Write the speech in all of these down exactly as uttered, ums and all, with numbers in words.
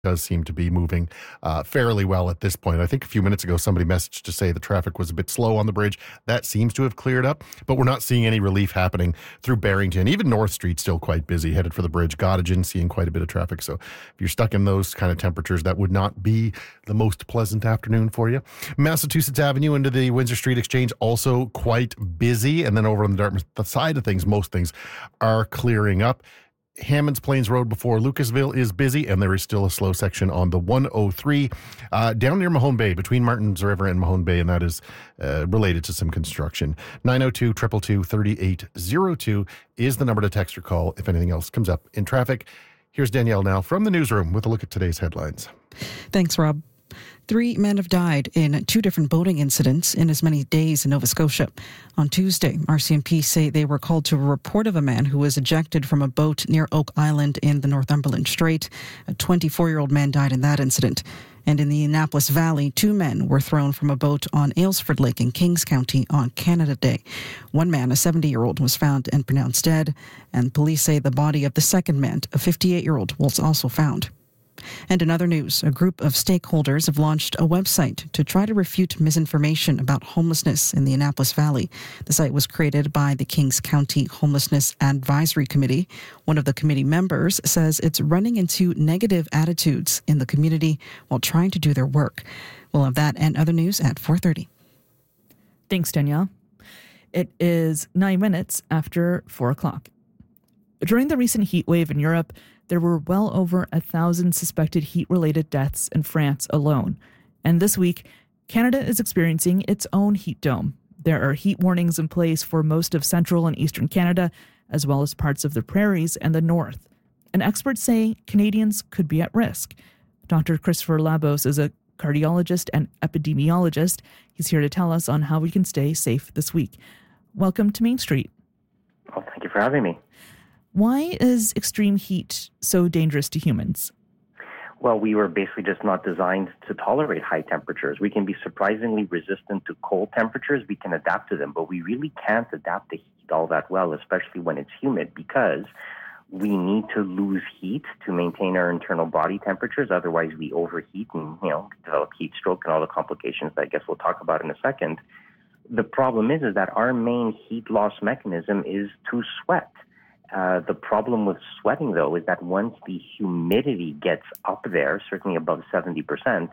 does seem to be moving uh, fairly well at this point. I think a few minutes ago, somebody messaged to say the traffic was a bit slow on the bridge. That seems to have cleared up, but we're not seeing any relief happening through Barrington. Even North Street still quite busy, headed for the bridge. Gottingen seeing quite a bit of traffic. So if you're stuck in those kind of temperatures, that would not be the most pleasant afternoon for you. Massachusetts Avenue into the Windsor Street Exchange also quite busy. And then over on the Dartmouth side of things, most things are clearing up. Hammonds Plains Road before Lucasville is busy, and there is still a slow section on the one oh three uh, down near Mahone Bay, between Martins River and Mahone Bay, and that is uh, related to some construction. nine oh two, two two two, three eight oh two is the number to text or call if anything else comes up in traffic. Here's Danielle now from the newsroom with a look at today's headlines. Thanks, Rob. Three men have died in two different boating incidents in as many days in Nova Scotia. On Tuesday, R C M P say they were called to a report of a man who was ejected from a boat near Oak Island in the Northumberland Strait. A twenty-four-year-old man died in that incident. And in the Annapolis Valley, two men were thrown from a boat on Aylesford Lake in Kings County on Canada Day. One man, a seventy-year-old, was found and pronounced dead, and police say the body of the second man, a fifty-eight-year-old, was also found. And in other news, a group of stakeholders have launched a website to try to refute misinformation about homelessness in the Annapolis Valley. The site was created by the Kings County Homelessness Advisory Committee. One of the committee members says it's running into negative attitudes in the community while trying to do their work. We'll have that and other news at four thirty. Thanks, Danielle. It is nine minutes after four o'clock. During the recent heat wave in Europe, there were well over a thousand suspected heat-related deaths in France alone. And this week, Canada is experiencing its own heat dome. There are heat warnings in place for most of central and eastern Canada, as well as parts of the prairies and the north. And experts say Canadians could be at risk. Doctor Christopher Labos is a cardiologist and epidemiologist. He's here to tell us on how we can stay safe this week. Welcome to Main Street. Well, thank you for having me. Why is extreme heat so dangerous to humans? Well, we were basically just not designed to tolerate high temperatures. We can be surprisingly resistant to cold temperatures. We can adapt to them, but we really can't adapt to heat all that well, especially when it's humid, because we need to lose heat to maintain our internal body temperatures. Otherwise, we overheat and, you know, develop heat stroke and all the complications that I guess we'll talk about in a second. The problem is, is that our main heat loss mechanism is to sweat. Uh, the problem with sweating, though, is that once the humidity gets up there, certainly above seventy percent,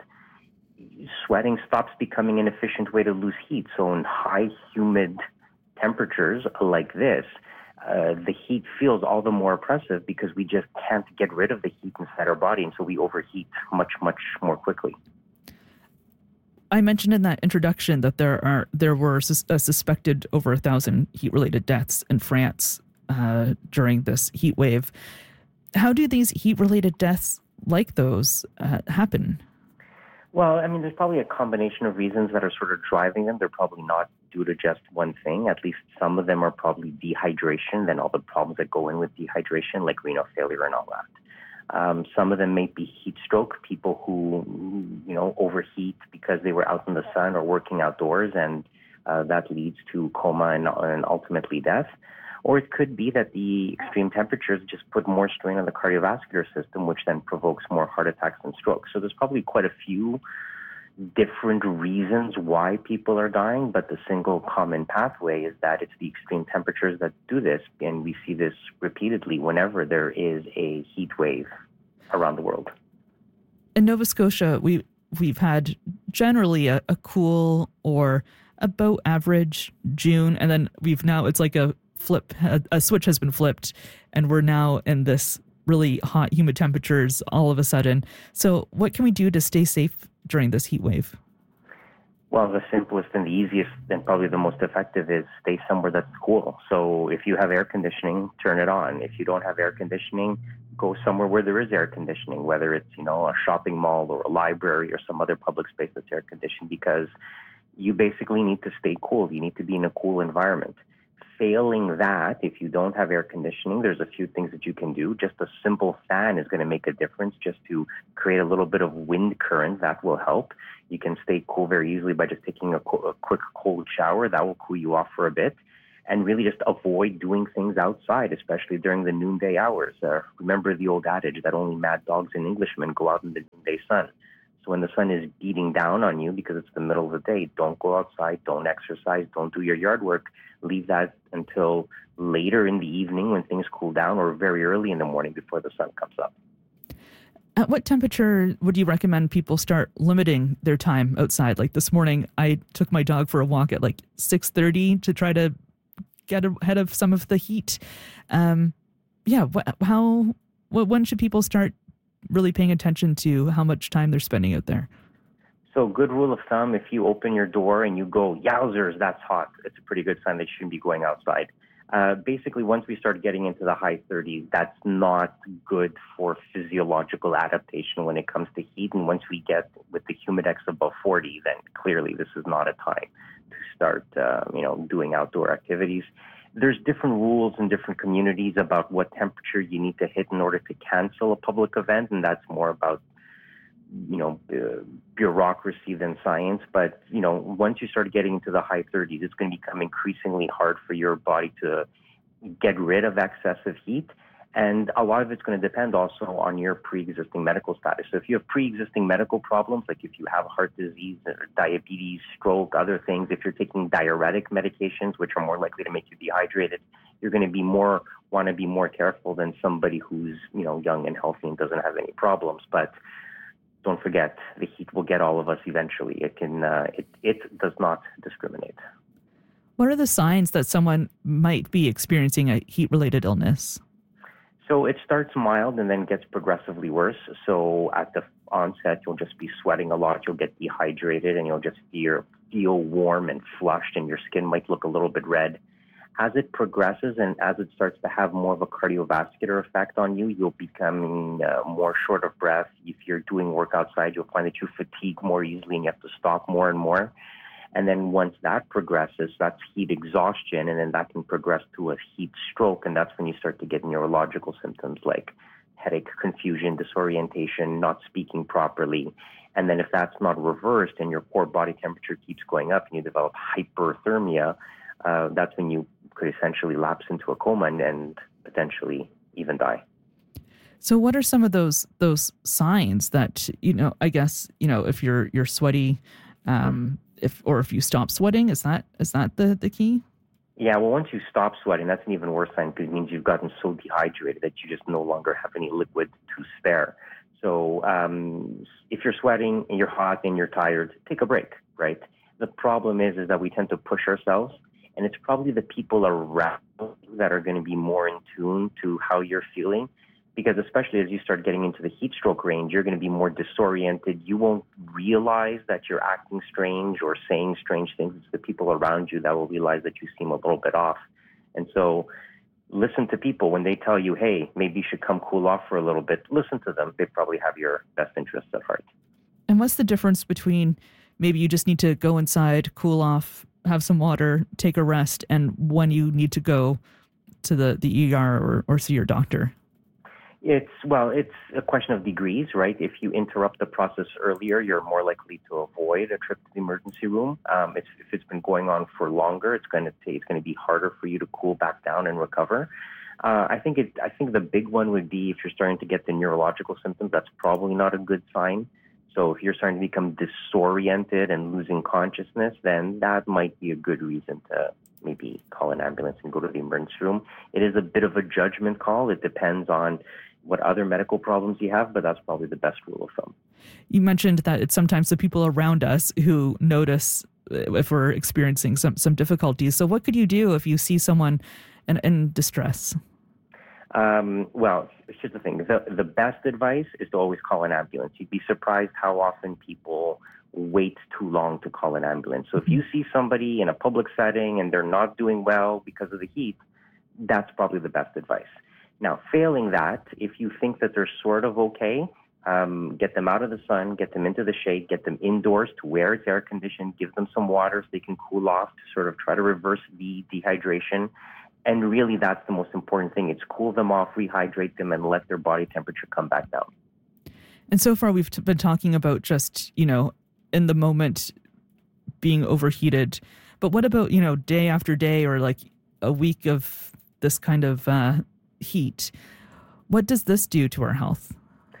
sweating stops becoming an efficient way to lose heat. So in high humid temperatures like this, uh, the heat feels all the more oppressive because we just can't get rid of the heat inside our body, and so we overheat much, much more quickly. I mentioned in that introduction that there are there were sus- a suspected over a thousand heat-related deaths in France Uh, during this heat wave. How do these heat-related deaths like those uh, happen? Well, I mean, there's probably a combination of reasons that are sort of driving them. They're probably not due to just one thing. At least some of them are probably dehydration, then all the problems that go in with dehydration, like renal failure and all that. Um, some of them may be heat stroke, people who, you know, overheat because they were out in the sun or working outdoors, and uh, that leads to coma and, and ultimately death. Or it could be that the extreme temperatures just put more strain on the cardiovascular system, which then provokes more heart attacks and strokes. So there's probably quite a few different reasons why people are dying, but the single common pathway is that it's the extreme temperatures that do this, and we see this repeatedly whenever there is a heat wave around the world. In Nova Scotia, we, we've had generally a, a cool or about average June, and then we've now, it's like a flip, a, a switch has been flipped, and we're now in this really hot, humid temperatures all of a sudden. So what can we do to stay safe during this heat wave? Well, the simplest and the easiest and probably the most effective is stay somewhere that's cool. So if you have air conditioning, turn it on. If you don't have air conditioning, go somewhere where there is air conditioning, whether it's, you know, a shopping mall or a library or some other public space that's air conditioned, because you basically need to stay cool. You need to be in a cool environment. Failing that, if you don't have air conditioning, there's a few things that you can do. Just a simple fan is going to make a difference, just to create a little bit of wind current. That will help. You can stay cool very easily by just taking a, co- a quick cold shower. That will cool you off for a bit. and really just avoid doing things outside, especially during the noonday hours. Uh, remember the old adage that only mad dogs and Englishmen go out in the noonday sun. So when the sun is beating down on you because it's the middle of the day, don't go outside, don't exercise, don't do your yard work. Leave that until later in the evening when things cool down, or very early in the morning before the sun comes up. At what temperature would you recommend people start limiting their time outside? Like this morning, I took my dog for a walk at like six thirty to try to get ahead of some of the heat. Um, yeah, wh- how, wh- when should people start really paying attention to how much time they're spending out there? So good rule of thumb, if you open your door and you go, yowzers, that's hot, it's a pretty good sign that you shouldn't be going outside. Uh, basically, once we start getting into the high thirties, that's not good for physiological adaptation when it comes to heat. And once we get with the humidex above forty, then clearly this is not a time to start, uh, you know, doing outdoor activities. There's different rules in different communities about what temperature you need to hit in order to cancel a public event, and that's more about, you know, uh, bureaucracy than science. But, you know, once you start getting into the high thirties, it's going to become increasingly hard for your body to get rid of excessive heat. And a lot of it's going to depend also on your pre-existing medical status. So if you have pre-existing medical problems, like if you have heart disease, or diabetes, stroke, other things, if you're taking diuretic medications, which are more likely to make you dehydrated, you're going to be more, want to be more careful than somebody who's, you know, young and healthy and doesn't have any problems. But don't forget, the heat will get all of us eventually. It can, uh, it, it does not discriminate. What are the signs that someone might be experiencing a heat-related illness? So it starts mild and then gets progressively worse. So at the onset, you'll just be sweating a lot. You'll get dehydrated and you'll just feel, feel warm and flushed, and your skin might look a little bit red. As it progresses and as it starts to have more of a cardiovascular effect on you, you'll become uh, more short of breath. If you're doing work outside, you'll find that you fatigue more easily and you have to stop more and more. And then once that progresses, that's heat exhaustion, and then that can progress to a heat stroke, and that's when you start to get neurological symptoms like headache, confusion, disorientation, not speaking properly. And then if that's not reversed and your core body temperature keeps going up and you develop hyperthermia, uh, that's when you could essentially lapse into a coma and, and potentially even die. So what are some of those those signs that, you know, I guess, you know, if you're you're sweaty, um, if or if you stop sweating, is that is that the, the key? Yeah, well, once you stop sweating, that's an even worse sign, because it means you've gotten so dehydrated that you just no longer have any liquid to spare. So um, if you're sweating and you're hot and you're tired, take a break, right? The problem is, is that we tend to push ourselves, and it's probably the people around that are going to be more in tune to how you're feeling. Because especially as you start getting into the heat stroke range, you're going to be more disoriented. You won't realize that you're acting strange or saying strange things. It's the people around you that will realize that you seem a little bit off. And so listen to people when they tell you, hey, maybe you should come cool off for a little bit. Listen to them. They probably have your best interests at heart. And what's the difference between maybe you just need to go inside, cool off, have some water, take a rest, and when you need to go to the, the E R or, or see your doctor? It's, well, it's a question of degrees, right? If you interrupt the process earlier, you're more likely to avoid a trip to the emergency room. Um, it's, if it's been going on for longer, it's going to take, it's going to be harder for you to cool back down and recover. Uh, I think it, I think the big one would be if you're starting to get the neurological symptoms. That's probably not a good sign. So if you're starting to become disoriented and losing consciousness, then that might be a good reason to maybe call an ambulance and go to the emergency room. It is a bit of a judgment call. It depends on what other medical problems you have, but that's probably the best rule of thumb. You mentioned that it's sometimes the people around us who notice if we're experiencing some, some difficulties. So what could you do if you see someone in, in distress? Um, well, here's the thing. The, the best advice is to always call an ambulance. You'd be surprised how often people wait too long to call an ambulance. So if you see somebody in a public setting and they're not doing well because of the heat, that's probably the best advice. Now, failing that, if you think that they're sort of okay, um, get them out of the sun, get them into the shade, get them indoors to where it's air conditioned, give them some water so they can cool off to sort of try to reverse the dehydration. And really, that's the most important thing. It's cool them off, rehydrate them, and let their body temperature come back down. And so far, we've t- been talking about just, you know, in the moment being overheated. But what about, you know, day after day, or like a week of this kind of uh, heat. What does this do to our health?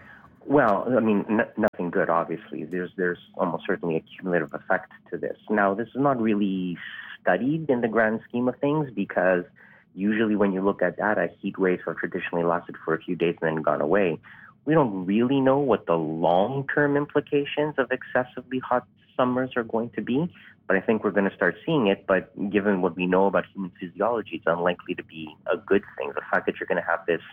Well, I mean, n- nothing good, obviously. There's there's almost certainly a cumulative effect to this. Now, this is not really studied in the grand scheme of things because usually when you look at data, heat waves have traditionally lasted for a few days and then gone away. We don't really know what the long-term implications of excessively hot summers are going to be, but I think we're going to start seeing it. But given what we know about human physiology, it's unlikely to be a good thing. The fact that you're going to have this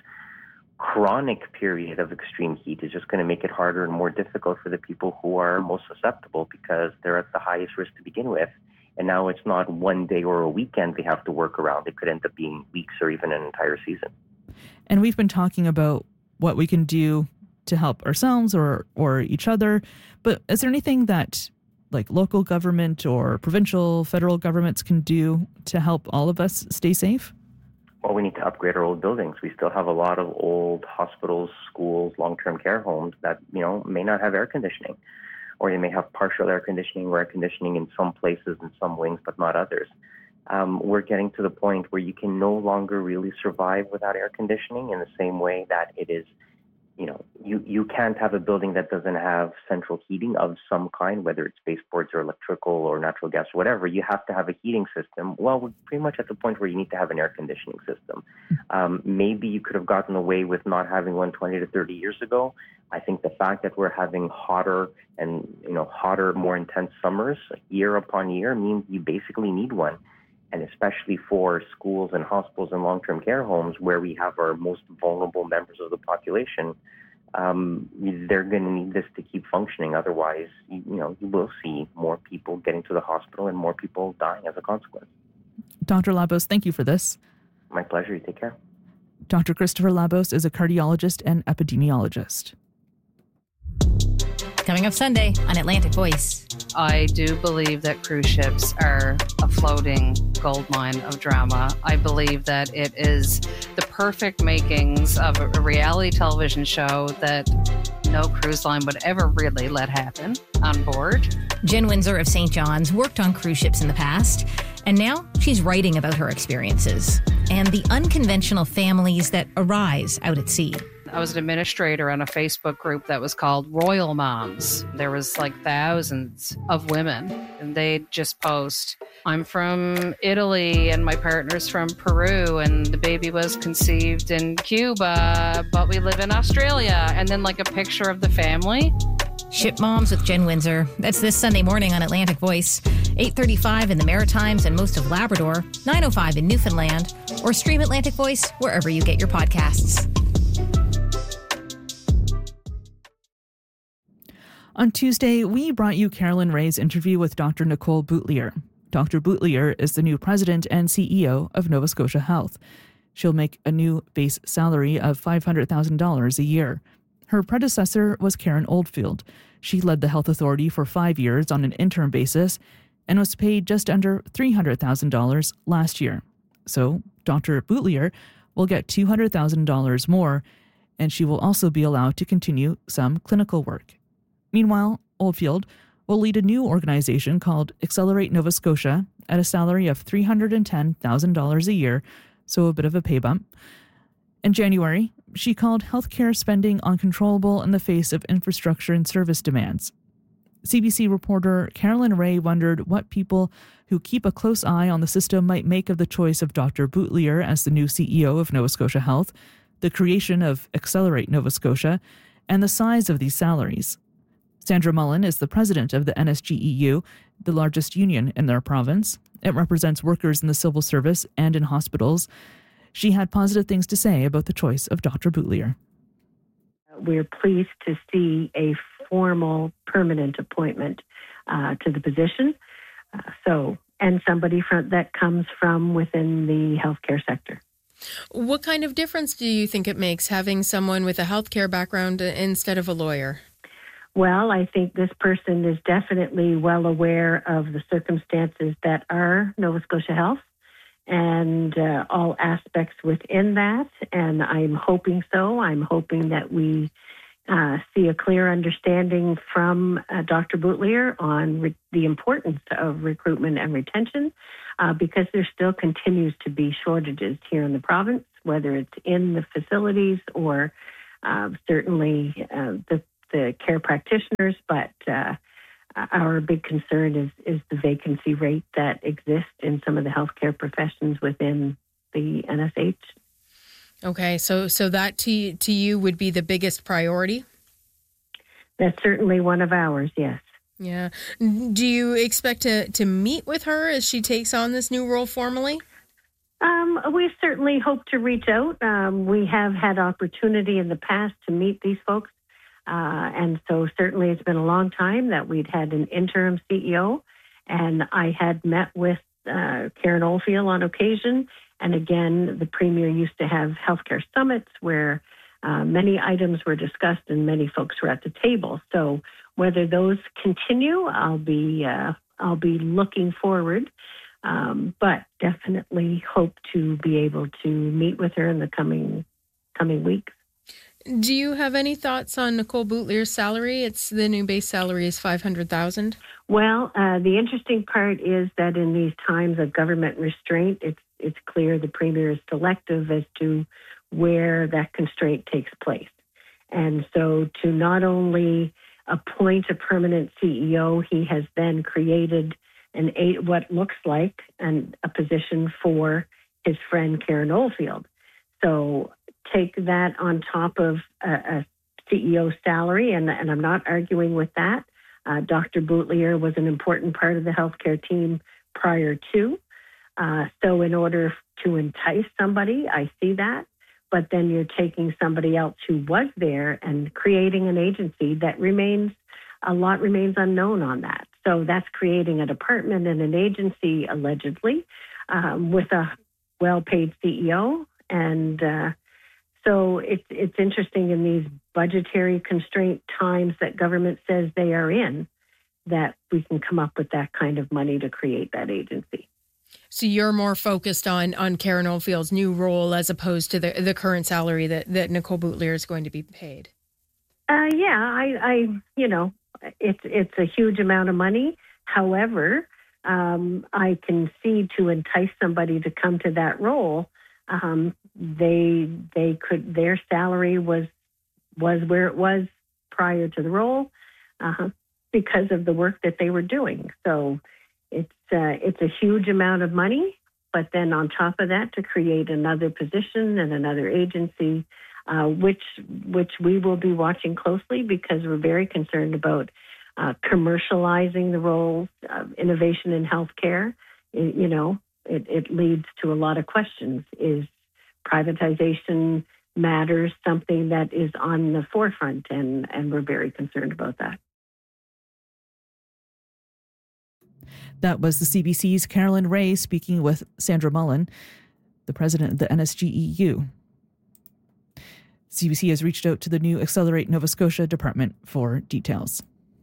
chronic period of extreme heat is just going to make it harder and more difficult for the people who are most susceptible because they're at the highest risk to begin with. And now it's not one day or a weekend they have to work around. It could end up being weeks or even an entire season. And we've been talking about what we can do to help ourselves or, or each other. But is there anything that like local government or provincial, federal governments can do to help all of us stay safe? Well, we need to upgrade our old buildings. We still have a lot of old hospitals, schools, long-term care homes that, you know, may not have air conditioning, or they may have partial air conditioning or air conditioning in some places and some wings, but not others. Um, we're getting to the point where you can no longer really survive without air conditioning in the same way that it is, you know, you, you can't have a building that doesn't have central heating of some kind, whether it's baseboards or electrical or natural gas or whatever. You have to have a heating system. Well, we're pretty much at the point where you need to have an air conditioning system. Um, maybe you could have gotten away with not having one twenty to thirty years ago. I think the fact that we're having hotter and, you know, hotter, more intense summers year upon year means you basically need one. And especially for schools and hospitals and long-term care homes where we have our most vulnerable members of the population, um, they're going to need this to keep functioning. Otherwise, you, you know, you will see more people getting to the hospital and more people dying as a consequence. Doctor Labos, thank you for this. My pleasure. You take care. Doctor Christopher Labos is a cardiologist and epidemiologist. Coming up Sunday on Atlantic Voice. I do believe that cruise ships are a floating gold mine of drama. I believe that it is the perfect makings of a reality television show that no cruise line would ever really let happen on board. Jen Windsor of Saint John's worked on cruise ships in the past, and now she's writing about her experiences and the unconventional families that arise out at sea. I was an administrator on a Facebook group that was called Royal Moms. There was like thousands of women, and they just post, I'm from Italy and my partner's from Peru and the baby was conceived in Cuba, but we live in Australia. And then like a picture of the family. Ship Moms with Jen Windsor. That's this Sunday morning on Atlantic Voice, eight thirty-five in the Maritimes and most of Labrador, nine oh five in Newfoundland, or stream Atlantic Voice wherever you get your podcasts. On Tuesday, we brought you Carolyn Ray's interview with Doctor Nicole Boutilier. Doctor Boutilier is the new president and C E O of Nova Scotia Health. She'll make a new base salary of five hundred thousand dollars a year. Her predecessor was Karen Oldfield. She led the health authority for five years on an interim basis and was paid just under three hundred thousand dollars last year. So Doctor Boutilier will get two hundred thousand dollars more, and she will also be allowed to continue some clinical work. Meanwhile, Oldfield will lead a new organization called Accelerate Nova Scotia at a salary of three hundred ten thousand dollars a year, so a bit of a pay bump. In January, she called healthcare spending uncontrollable in the face of infrastructure and service demands. C B C reporter Carolyn Ray wondered what people who keep a close eye on the system might make of the choice of Doctor Boutilier as the new C E O of Nova Scotia Health, the creation of Accelerate Nova Scotia, and the size of these salaries. Sandra Mullen is the president of the N S G E U, the largest union in their province. It represents workers in the civil service and in hospitals. She had positive things to say about the choice of Doctor Boutilier. We're pleased to see a formal, permanent appointment uh, to the position. Uh, so, and somebody from, that comes from within the healthcare sector. What kind of difference do you think it makes having someone with a healthcare background instead of a lawyer? Well, I think this person is definitely well aware of the circumstances that are Nova Scotia Health and uh, all aspects within that. And I'm hoping so. I'm hoping that we uh, see a clear understanding from uh, Doctor Boutilier on re- the importance of recruitment and retention. uh, because there still continues to be shortages here in the province, whether it's in the facilities or uh, certainly uh, the, the care practitioners. But uh, our big concern is, is the vacancy rate that exists in some of the healthcare professions within the N S H. Okay, so so that to, to you would be the biggest priority? That's certainly one of ours, yes. Yeah. Do you expect to, to meet with her as she takes on this new role formally? Um, we certainly hope to reach out. Um, we have had opportunity in the past to meet these folks. Uh, and so certainly it's been a long time that we'd had an interim C E O. And I had met with uh, Karen Oldfield on occasion. And again, the Premier used to have healthcare summits where uh, many items were discussed and many folks were at the table. So whether those continue, I'll be uh, I'll be looking forward, um, but definitely hope to be able to meet with her in the coming coming weeks. Do you have any thoughts on Nicole Boutlier's salary? It's the new base salary is five hundred thousand dollars. Well, uh, the interesting part is that in these times of government restraint, it's it's clear the Premier is selective as to where that constraint takes place. And so to not only appoint a permanent C E O, he has then created an eight, what looks like an, a position for his friend Karen Oldfield. So take that on top of a, a C E O salary, and, and I'm not arguing with that. Uh, Doctor Boutlier was an important part of the healthcare team prior to. Uh, so in order to entice somebody, I see that. But then you're taking somebody else who was there and creating an agency that remains, a lot remains unknown on that. So that's creating a department and an agency, allegedly, um, with a well-paid C E O. And uh, so it's, it's interesting in these budgetary constraint times that government says they are in, that we can come up with that kind of money to create that agency. So you're more focused on, on Karen Oldfield's new role as opposed to the the current salary that, that Nicole Boutlier is going to be paid? Uh, yeah, I, I, you know, it's it's a huge amount of money. However, um, I can see to entice somebody to come to that role, um, they they could their salary was was where it was prior to the role uh, because of the work that they were doing. So. It's uh, it's a huge amount of money, but then on top of that, to create another position and another agency, uh, which which we will be watching closely because we're very concerned about uh, commercializing the roles of innovation in healthcare. It, you know, it, it leads to a lot of questions. Is privatization matters something that is on the forefront? And, and we're very concerned about that. That was the C B C's Carolyn Ray speaking with Sandra Mullen, the president of the N S G E U. C B C has reached out to the new Accelerate Nova Scotia department for details.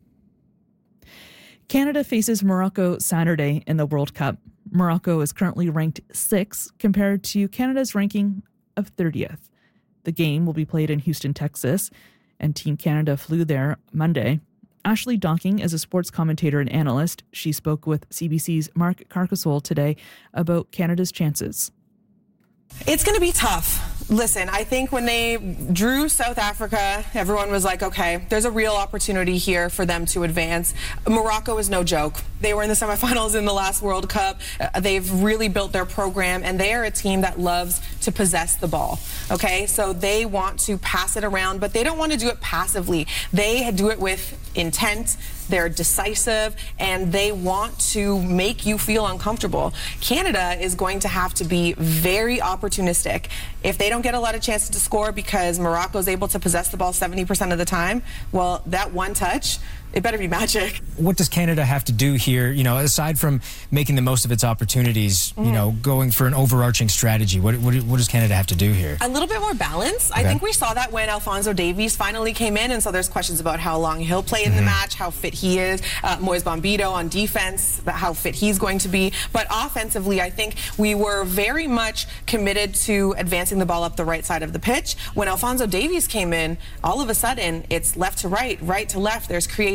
Canada faces Morocco Saturday in the World Cup. Morocco is currently ranked sixth compared to Canada's ranking of thirtieth. The game will be played in Houston, Texas, and Team Canada flew there Monday. Ashley Docking is a sports commentator and analyst. She spoke with C B C's Mark Carcassole today about Canada's chances. It's going to be tough. Listen, I think when they drew South Africa, everyone was like, okay, there's a real opportunity here for them to advance. Morocco is no joke. They were in the semifinals in the last World Cup. Uh, they've really built their program, and they are a team that loves to possess the ball. Okay, so they want to pass it around, but they don't want to do it passively. They do it with intent. They're decisive, and they want to make you feel uncomfortable. Canada is going to have to be very opportunistic. If they don't get a lot of chances to score because Morocco is able to possess the ball seventy percent of the time, well, that one touch, it better be magic. What does Canada have to do here, you know, aside from making the most of its opportunities, mm. you know, going for an overarching strategy? What, what, what does Canada have to do here? A little bit more balance. Okay. I think we saw that when Alphonso Davies finally came in, and so there's questions about how long he'll play in mm-hmm. the match, how fit he is. Uh, Moise Bombito on defense, how fit he's going to be. But offensively, I think we were very much committed to advancing the ball up the right side of the pitch. When Alphonso Davies came in, all of a sudden, it's left to right, right to left. There's creativity.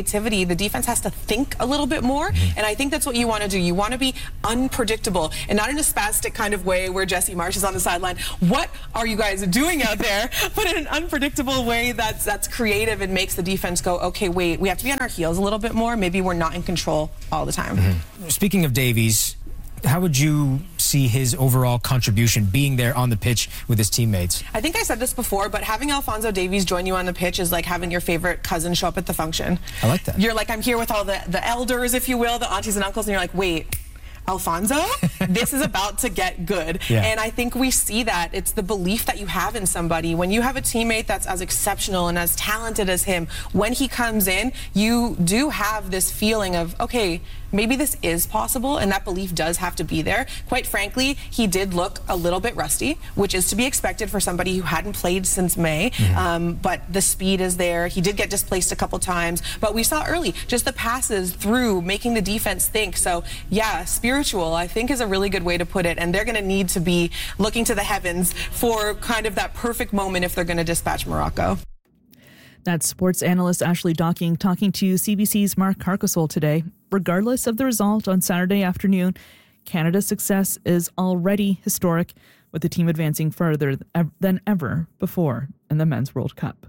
creativity. The defense has to think a little bit more, and I think that's what you want to do. You want to be unpredictable, and not in a spastic kind of way where Jesse Marsh is on the sideline. What are you guys doing out there? But in an unpredictable way that's that's creative and makes the defense go, okay, wait, we have to be on our heels a little bit more. Maybe we're not in control all the time. Mm-hmm. Speaking of Davies, how would you see his overall contribution being there on the pitch with his teammates? I think I said this before, but having Alfonso Davies join you on the pitch is like having your favorite cousin show up at the function. I like that. You're like, I'm here with all the, the elders, if you will, the aunties and uncles, and you're like, wait, Alfonso, this is about to get good. Yeah. And I think we see that. It's the belief that you have in somebody. When you have a teammate that's as exceptional and as talented as him, when he comes in, you do have this feeling of, okay, maybe this is possible, and that belief does have to be there. Quite frankly, he did look a little bit rusty, which is to be expected for somebody who hadn't played since May, mm-hmm. um, but the speed is there. He did get displaced a couple times, but we saw early just the passes through, making the defense think. So yeah, spiritual, I think, is a really good way to put it, and they're going to need to be looking to the heavens for kind of that perfect moment if they're going to dispatch Morocco. That's sports analyst Ashley Docking talking to C B C's Mark Carcasole today. Regardless of the result on Saturday afternoon, Canada's success is already historic, with the team advancing further than ever before in the Men's World Cup.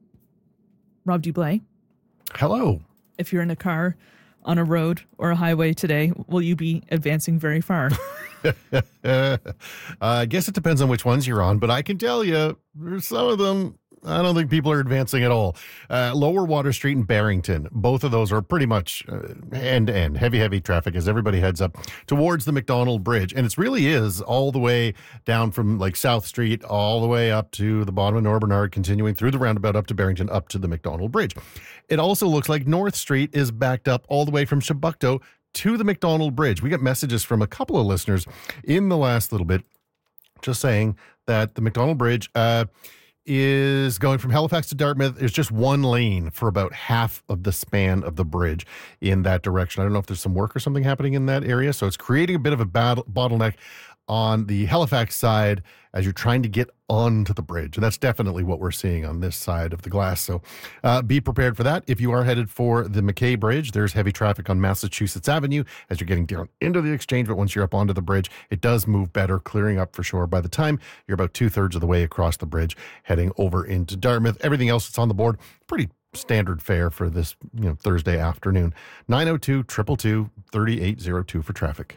Rob Dublé. Hello. If you're in a car on a road or a highway today, will you be advancing very far? uh, I guess it depends on which ones you're on, but I can tell you, some of them, I don't think people are advancing at all. Uh, Lower Water Street and Barrington, both of those are pretty much uh, end-to-end, heavy, heavy traffic as everybody heads up towards the Macdonald Bridge. And it really is all the way down from like South Street, all the way up to the bottom of Norbernard, continuing through the roundabout up to Barrington, up to the Macdonald Bridge. It also looks like North Street is backed up all the way from Chebucto to the Macdonald Bridge. We got messages from a couple of listeners in the last little bit just saying that the Macdonald Bridge uh, is going from Halifax to Dartmouth. There's just one lane for about half of the span of the bridge in that direction. I don't know if there's some work or something happening in that area, so it's creating a bit of a battle, bottleneck on the Halifax side as you're trying to get onto the bridge. And that's definitely what we're seeing on this side of the glass. So uh, be prepared for that. If you are headed for the McKay Bridge, there's heavy traffic on Massachusetts Avenue as you're getting down into the exchange. But once you're up onto the bridge, it does move better, clearing up for sure. By the time you're about two thirds of the way across the bridge, heading over into Dartmouth, everything else that's on the board, pretty standard fare for this, you know, Thursday afternoon. nine oh two, two two two, three eight oh two for traffic.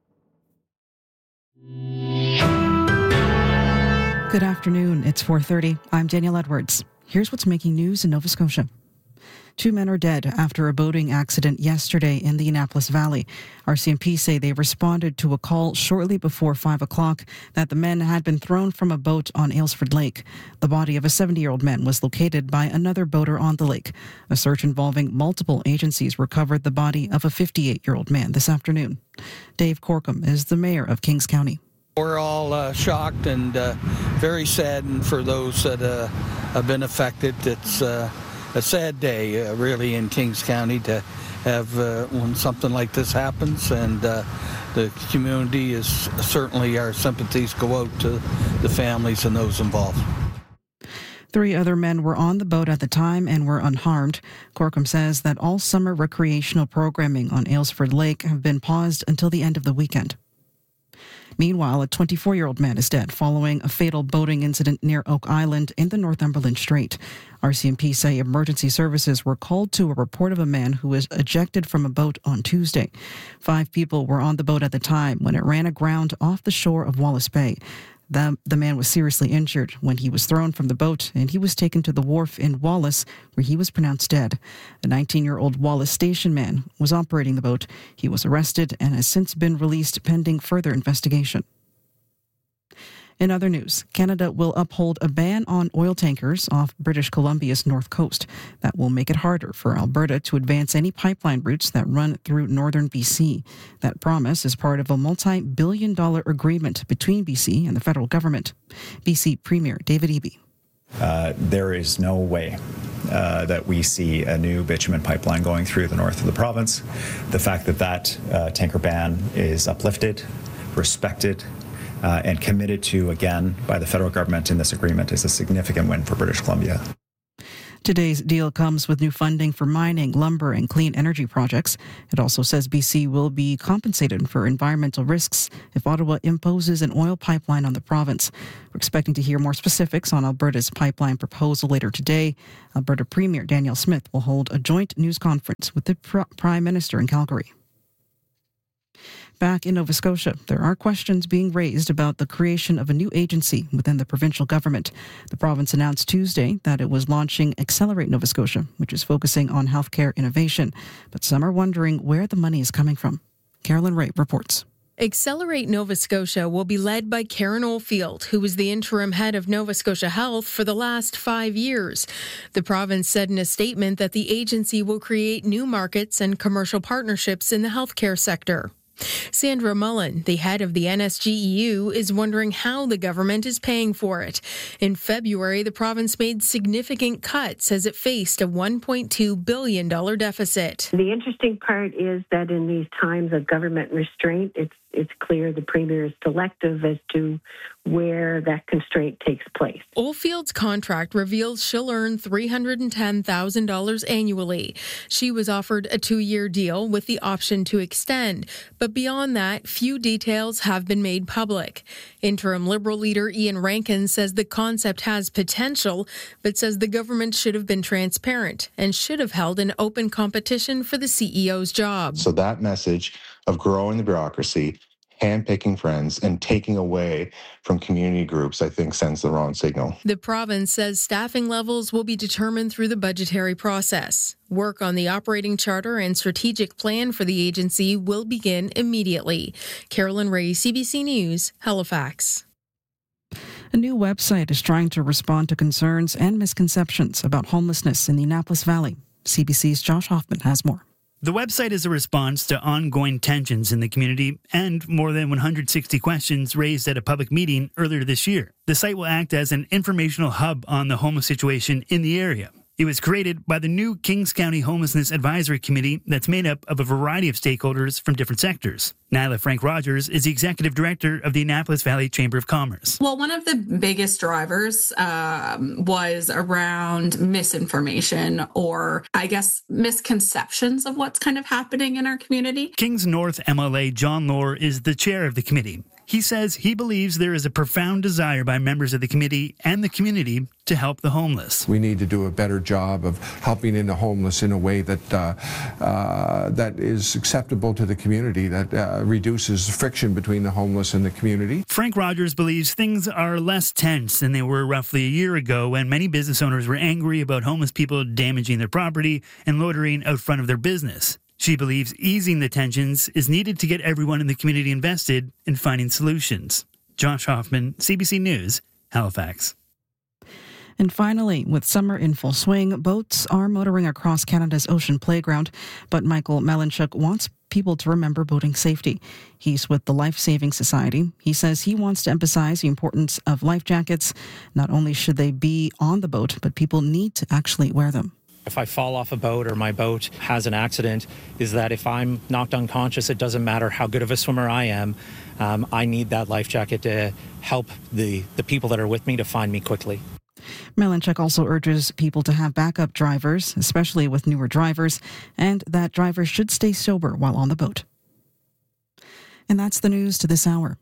Good afternoon. It's four thirty. I'm Danielle Edwards. Here's what's making news in Nova Scotia. Two men are dead after a boating accident yesterday in the Annapolis Valley. R C M P say they responded to a call shortly before five o'clock that the men had been thrown from a boat on Aylesford Lake. The body of a seventy-year-old man was located by another boater on the lake. A search involving multiple agencies recovered the body of a fifty-eight-year-old man this afternoon. Dave Corkum is the mayor of Kings County. We're all uh, shocked and uh, very saddened for those that uh, have been affected. It's uh, a sad day, uh, really, in Kings County to have uh, when something like this happens, and uh, the community is certainly, our sympathies go out to the families and those involved. Three other men were on the boat at the time and were unharmed. Corkum says that all summer recreational programming on Aylesford Lake have been paused until the end of the weekend. Meanwhile, a twenty-four-year-old man is dead following a fatal boating incident near Oak Island in the Northumberland Strait. R C M P say emergency services were called to a report of a man who was ejected from a boat on Tuesday. Five people were on the boat at the time when it ran aground off the shore of Wallace Bay. The, the man was seriously injured when he was thrown from the boat, and he was taken to the wharf in Wallace, where he was pronounced dead. The nineteen-year-old Wallace station man was operating the boat. He was arrested and has since been released pending further investigation. In other news, Canada will uphold a ban on oil tankers off British Columbia's north coast. That will make it harder for Alberta to advance any pipeline routes that run through northern B C. That promise is part of a multi-billion dollar agreement between B C and the federal government. B C Premier David Eby. Uh, there is no way uh, that we see a new bitumen pipeline going through the north of the province. The fact that that uh, tanker ban is uplifted, respected, Uh, and committed to, again, by the federal government in this agreement is a significant win for British Columbia. Today's deal comes with new funding for mining, lumber, and clean energy projects. It also says B C will be compensated for environmental risks if Ottawa imposes an oil pipeline on the province. We're expecting to hear more specifics on Alberta's pipeline proposal later today. Alberta Premier Danielle Smith will hold a joint news conference with the Prime Minister in Calgary. Back in Nova Scotia, there are questions being raised about the creation of a new agency within the provincial government. The province announced Tuesday that it was launching Accelerate Nova Scotia, which is focusing on healthcare innovation. But some are wondering where the money is coming from. Carolyn Ray reports. Accelerate Nova Scotia will be led by Karen Oldfield, who was the interim head of Nova Scotia Health for the last five years. The province said in a statement that the agency will create new markets and commercial partnerships in the healthcare sector. Sandra Mullen, the head of the N S G E U, is wondering how the government is paying for it. In February, the province made significant cuts as it faced a one point two billion dollars deficit. The interesting part is that in these times of government restraint, it's it's clear the Premier is selective as to where that constraint takes place. Oldfield's contract reveals she'll earn three hundred ten thousand dollars annually. She was offered a two-year deal with the option to extend, but beyond that, few details have been made public. Interim Liberal leader Ian Rankin says the concept has potential, but says the government should have been transparent and should have held an open competition for the C E O's job. So that message of growing the bureaucracy, handpicking friends, and taking away from community groups, I think sends the wrong signal. The province says staffing levels will be determined through the budgetary process. Work on the operating charter and strategic plan for the agency will begin immediately. Carolyn Ray, C B C News, Halifax. A new website is trying to respond to concerns and misconceptions about homelessness in the Annapolis Valley. C B C's Josh Hoffman has more. The website is a response to ongoing tensions in the community and more than one hundred sixty questions raised at a public meeting earlier this year. The site will act as an informational hub on the homeless situation in the area. It was created by the new Kings County Homelessness Advisory Committee that's made up of a variety of stakeholders from different sectors. Nyla Frank-Rogers is the executive director of the Annapolis Valley Chamber of Commerce. Well, one of the biggest drivers um, was around misinformation or, I guess, misconceptions of what's kind of happening in our community. Kings North M L A John Lohr is the chair of the committee. He says he believes there is a profound desire by members of the committee and the community to help the homeless. We need to do a better job of helping in the homeless in a way that uh, uh, that is acceptable to the community, that uh, reduces friction between the homeless and the community. Frank-Rogers believes things are less tense than they were roughly a year ago when many business owners were angry about homeless people damaging their property and loitering out front of their business. She believes easing the tensions is needed to get everyone in the community invested in finding solutions. Josh Hoffman, C B C News, Halifax. And finally, with summer in full swing, boats are motoring across Canada's ocean playground. But Michael Malinchuk wants people to remember boating safety. He's with the Life Saving Society. He says he wants to emphasize the importance of life jackets. Not only should they be on the boat, but people need to actually wear them. If I fall off a boat or my boat has an accident, is that if I'm knocked unconscious, it doesn't matter how good of a swimmer I am. Um, I need that life jacket to help the, the people that are with me to find me quickly. Malinchuk also urges people to have backup drivers, especially with newer drivers, and that drivers should stay sober while on the boat. And that's the news to this hour.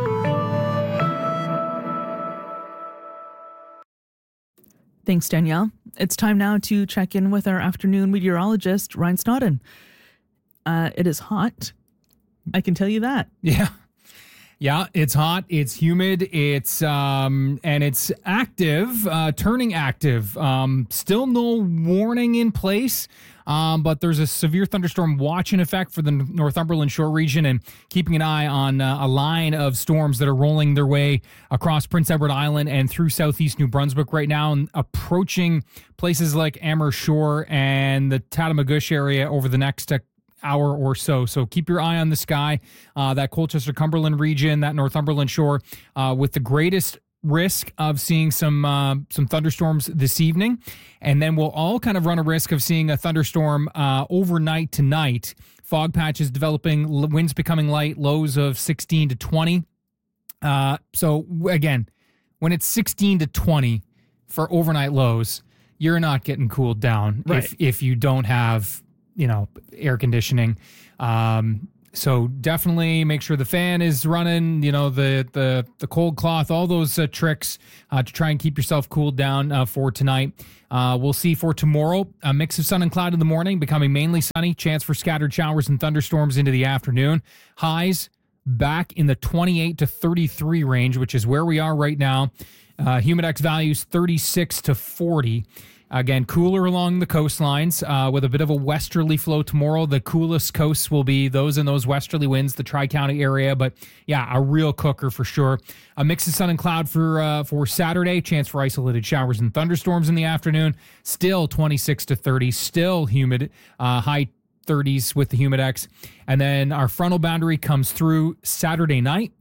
Thanks, Danielle. It's time now to check in with our afternoon meteorologist, Ryan Snodden. Uh, it is hot. I can tell you that. Yeah. Yeah, it's hot, it's humid, it's um, and it's active, uh, turning active. Um, still no warning in place, um, but there's a severe thunderstorm watch in effect for the Northumberland Shore region, and keeping an eye on uh, a line of storms that are rolling their way across Prince Edward Island and through southeast New Brunswick right now, and approaching places like Amherst Shore and the Tatamagouche area over the next uh, hour or so. So keep your eye on the sky, uh, that Colchester-Cumberland region, that Northumberland Shore, uh, with the greatest risk of seeing some uh, some thunderstorms this evening. And then we'll all kind of run a risk of seeing a thunderstorm uh, overnight tonight. Fog patches developing, winds becoming light, lows of sixteen to twenty. Uh, so again, when it's sixteen to twenty for overnight lows, you're not getting cooled down Right. if if you don't have, you know, air conditioning. Um, so definitely make sure the fan is running, you know, the the the cold cloth, all those uh, tricks uh, to try and keep yourself cooled down uh, for tonight. Uh, we'll see for tomorrow, a mix of sun and cloud in the morning, becoming mainly sunny, chance for scattered showers and thunderstorms into the afternoon. Highs back in the twenty-eight to thirty-three range, which is where we are right now. Uh, Humidex values thirty-six to forty. Again, cooler along the coastlines uh, with a bit of a westerly flow tomorrow. The coolest coasts will be those in those westerly winds, the Tri-County area. But yeah, a real cooker for sure. A mix of sun and cloud for uh, for Saturday. Chance for isolated showers and thunderstorms in the afternoon. Still twenty-six to thirty. Still humid. Uh, high thirties with the Humidex. And then our frontal boundary comes through Saturday night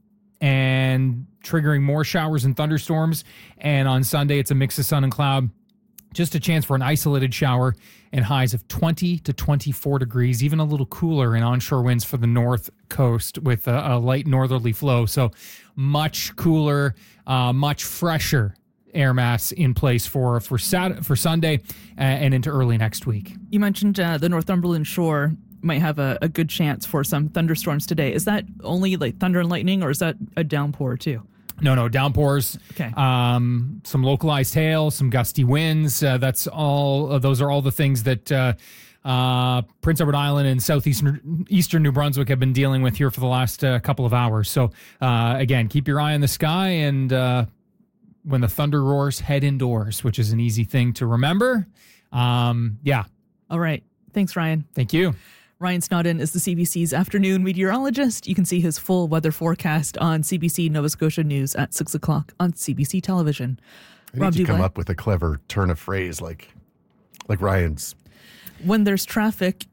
and triggering more showers and thunderstorms. And on Sunday, it's a mix of sun and cloud. Just a chance for an isolated shower and highs of twenty to twenty-four degrees, even a little cooler in onshore winds for the north coast with a, a light northerly flow. So much cooler, uh, much fresher air mass in place for for Sat- for Sunday uh, and into early next week. You mentioned uh, the Northumberland shore might have a, a good chance for some thunderstorms today. Is that only like thunder and lightning, or is that a downpour too? No, no, downpours. Okay. Um, some localized hail, some gusty winds. Uh, that's all. Uh, those are all the things that uh, uh, Prince Edward Island and southeastern eastern New Brunswick have been dealing with here for the last uh, couple of hours. So uh, again, keep your eye on the sky, and uh, when the thunder roars, head indoors, which is an easy thing to remember. Um, yeah. All right. Thanks, Ryan. Thank you. Ryan Snodden is the C B C's afternoon meteorologist. You can see his full weather forecast on C B C Nova Scotia News at six o'clock on C B C television. I need Rob to come Dublin. up with a clever turn of phrase like like Ryan's. When there's traffic,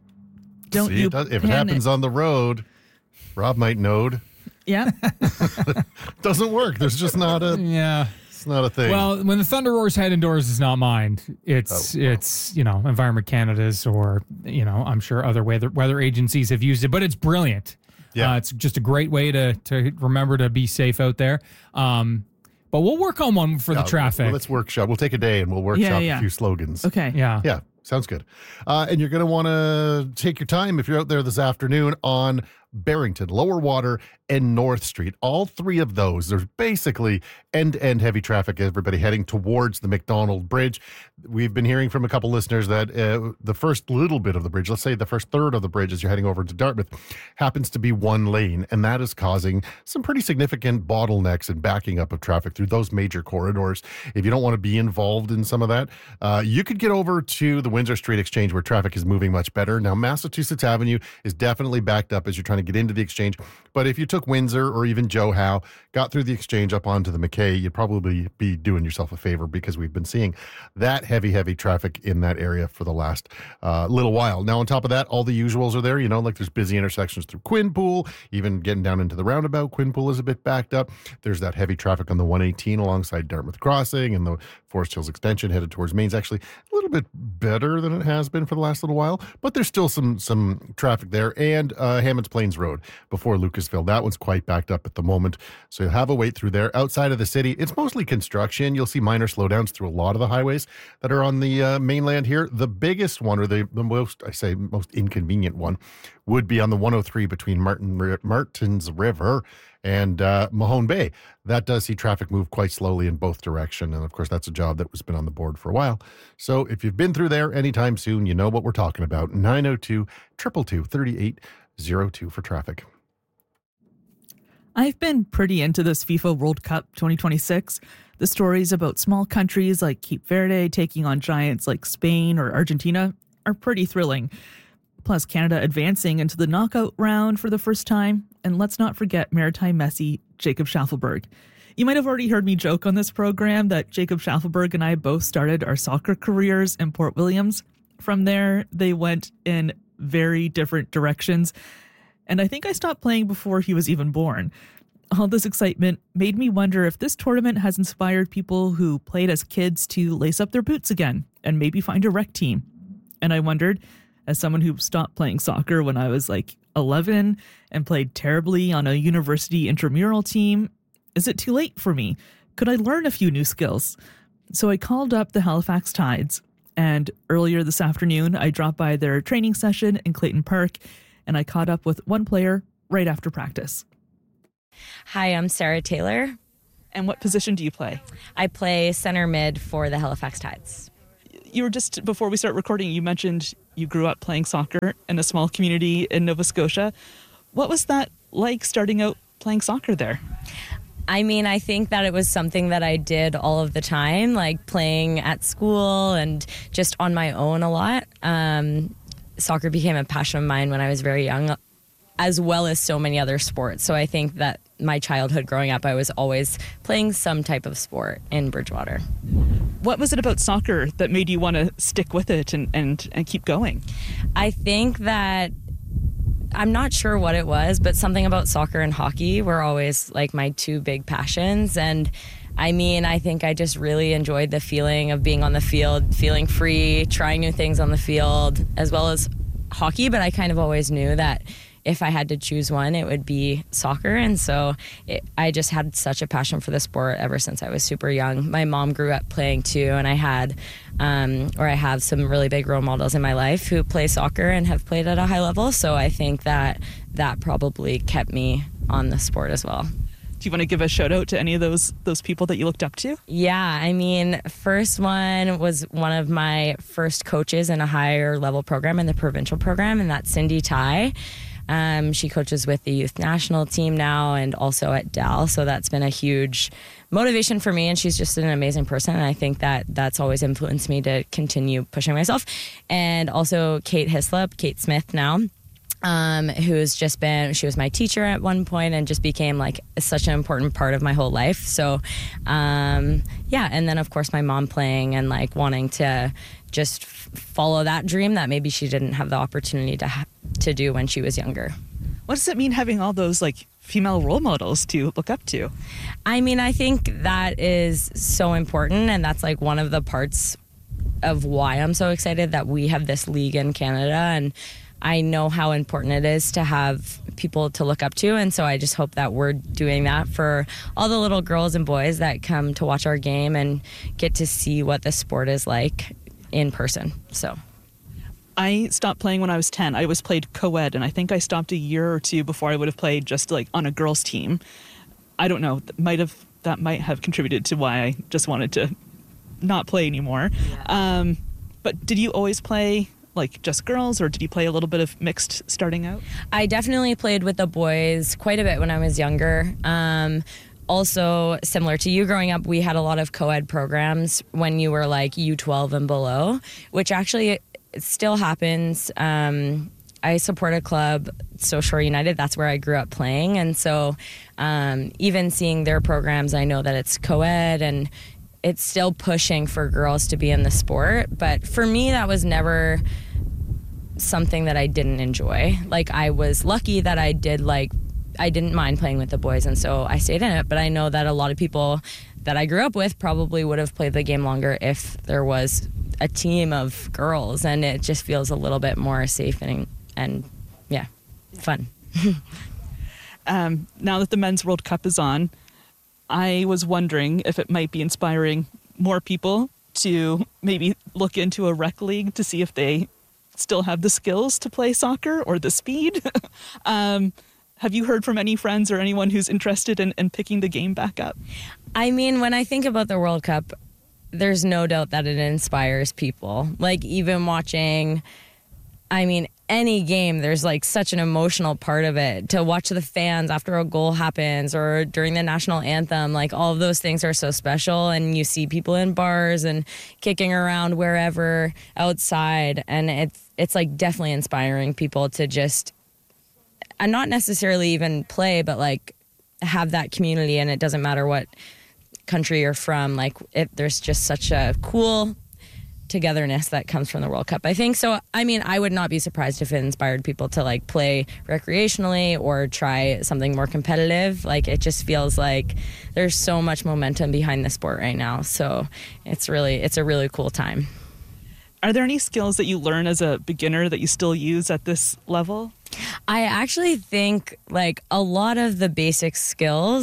don't See, you it does, if panic. it happens on the road, Rob might node. Yeah. Doesn't work. There's just not a yeah. It's not a thing. Well, when the thunder roars, head indoors is not mine. It's Oh. it's you know Environment Canada's, or you know I'm sure other weather weather agencies have used it, but it's brilliant. Yeah, uh, it's just a great way to to remember to be safe out there. Um, but we'll work on one for Yeah, the traffic. well, let's workshop. We'll take a day and we'll workshop Yeah, yeah. a few slogans. Okay. Yeah. Yeah, sounds good. Uh, and you're going to want to take your time if you're out there this afternoon on Barrington, Lower Water, and North Street. All three of those, there's basically end-to-end heavy traffic, everybody heading towards the McDonald Bridge. We've been hearing from a couple listeners that uh, the first little bit of the bridge, let's say the first third of the bridge as you're heading over to Dartmouth, happens to be one lane, and that is causing some pretty significant bottlenecks and backing up of traffic through those major corridors. If you don't want to be involved in some of that, uh, you could get over to the Windsor Street Exchange where traffic is moving much better. Now, Massachusetts Avenue is definitely backed up as you're trying to get into the Exchange, but if you took Windsor or even Joe Howe, got through the Exchange up onto the McKay, you'd probably be doing yourself a favor because we've been seeing that heavy, heavy traffic in that area for the last uh, little while. Now, on top of that, all the usuals are there. You know, like there's busy intersections through Quinpool, even getting down into the roundabout. Quinpool is a bit backed up. There's that heavy traffic on the one eighteen alongside Dartmouth Crossing, and the Forest Hills Extension headed towards Maine's actually a little bit better than it has been for the last little while, but there's still some some traffic there. And uh, Hammonds Plains Road before Lucasville, that one's quite backed up at the moment, so you'll have a wait through there. Outside of the city, it's mostly construction. You'll see minor slowdowns through a lot of the highways that are on the uh, mainland here. The biggest one, or the, the most, I say, most inconvenient one, would be on the one oh three between Martin, Martins River and uh, Mahone Bay. That does see traffic move quite slowly in both directions, and of course that's a job that has been on the board for a while. So if you've been through there anytime soon, you know what we're talking about. nine oh two, two two two, three eight oh two for traffic. I've been pretty into this FIFA World Cup twenty twenty-six. The stories about small countries like Cape Verde taking on giants like Spain or Argentina are pretty thrilling. Plus, Canada advancing into the knockout round for the first time. And let's not forget Maritime Messi, Jacob Schaffelberg. You might have already heard me joke on this program that Jacob Schaffelberg and I both started our soccer careers in Port Williams. From there, they went in very different directions. And I think I stopped playing before he was even born. All this excitement made me wonder if this tournament has inspired people who played as kids to lace up their boots again and maybe find a rec team. And I wondered, as someone who stopped playing soccer when I was like eleven and played terribly on a university intramural team, is it too late for me? Could I learn a few new skills? So I called up the Halifax Tides, and earlier this afternoon, I dropped by their training session in Clayton Park, and I caught up with one player right after practice. Hi, I'm Sarah Taylor. And what position do you play? I play center mid for the Halifax Tides. You were just, before we start recording, you mentioned you grew up playing soccer in a small community in Nova Scotia. What was that like starting out playing soccer there? I mean, I think that it was something that I did all of the time, like playing at school and just on my own a lot. Um, soccer became a passion of mine when I was very young, as well as so many other sports. So I think that my childhood growing up, I was always playing some type of sport in Bridgewater. What was it about soccer that made you want to stick with it and, and, and keep going? I think that I'm not sure what it was, but something about soccer and hockey were always like my two big passions. And I mean, I think I just really enjoyed the feeling of being on the field, feeling free, trying new things on the field, as well as hockey. But I kind of always knew that if I had to choose one, it would be soccer. And so it, I just had such a passion for the sport ever since I was super young. My mom grew up playing too, and I had, um, or I have some really big role models in my life who play soccer and have played at a high level. So I think that that probably kept me on the sport as well. Do you want to give a shout out to any of those those people that you looked up to? Yeah, I mean, first one was one of my first coaches in a higher level program, in the provincial program, and that's Cindy Tai. Um, she coaches with the youth national team now and also at D A L. So that's been a huge motivation for me. And she's just an amazing person. And I think that that's always influenced me to continue pushing myself. And also Kate Hislop, Kate Smith now, um, who's just been, she was my teacher at one point and just became like such an important part of my whole life. So, um, yeah. And then of course my mom playing and like wanting to just follow that dream that maybe she didn't have the opportunity to ha- to do when she was younger. What does it mean having all those like female role models to look up to? I mean, I think that is so important, and that's like one of the parts of why I'm so excited that we have this league in Canada, and I know how important it is to have people to look up to, and so I just hope that we're doing that for all the little girls and boys that come to watch our game and get to see what the sport is like in person. So I stopped playing when I was ten. I was played co-ed, and I think I stopped a year or two before I would have played just like on a girls' team. I don't know. That might have that might have contributed to why I just wanted to not play anymore. Yeah. Um, but did you always play like just girls, or did you play a little bit of mixed starting out? I definitely played with the boys quite a bit when I was younger. Um, Also, similar to you growing up, we had a lot of co-ed programs when you were like U twelve and below, which actually still happens. Um, I support a club, So Shore United. That's where I grew up playing. And so um, even seeing their programs, I know that it's co-ed and it's still pushing for girls to be in the sport. But for me, that was never something that I didn't enjoy. Like, I was lucky that I did like I didn't mind playing with the boys, and so I stayed in it. But I know that a lot of people that I grew up with probably would have played the game longer if there was a team of girls, and it just feels a little bit more safe and, and yeah, fun. um, now that the Men's World Cup is on, I was wondering if it might be inspiring more people to maybe look into a rec league to see if they still have the skills to play soccer or the speed. um, Have you heard from any friends or anyone who's interested in, in picking the game back up? I mean, when I think about the World Cup, there's no doubt that it inspires people. Like, even watching, I mean, any game, there's like such an emotional part of it. To watch the fans after a goal happens or during the national anthem, like all of those things are so special. And you see people in bars and kicking around wherever outside. And it's, it's like definitely inspiring people to just, and not necessarily even play, but like have that community, and it doesn't matter what country you're from. Like, it, there's just such a cool togetherness that comes from the World Cup, I think. So, I mean, I would not be surprised if it inspired people to like play recreationally or try something more competitive. Like, it just feels like there's so much momentum behind the sport right now. So it's really, it's a really cool time. Are there any skills that you learn as a beginner that you still use at this level? I actually think like a lot of the basic skills